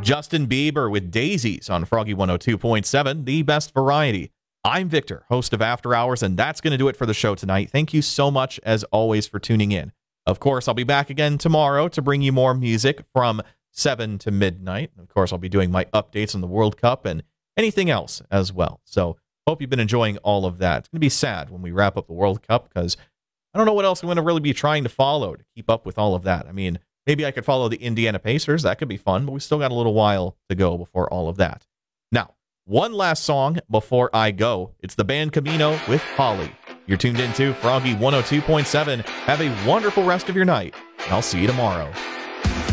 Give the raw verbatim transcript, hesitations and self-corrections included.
Justin Bieber with Daisies on Froggy one oh two point seven, the best variety. I'm Victor, host of After Hours, and that's going to do it for the show tonight. Thank you so much, as always, for tuning in. Of course, I'll be back again tomorrow to bring you more music from seven to midnight. Of course, I'll be doing my updates on the World Cup and anything else as well. So hope you've been enjoying all of that. It's going to be sad when we wrap up the World Cup because I don't know what else I'm going to really be trying to follow to keep up with all of that. I mean, maybe I could follow the Indiana Pacers. That could be fun, but we still got a little while to go before all of that. Now, one last song before I go. It's the band Camino with Holly. You're tuned into Froggy one oh two point seven. Have a wonderful rest of your night, and I'll see you tomorrow.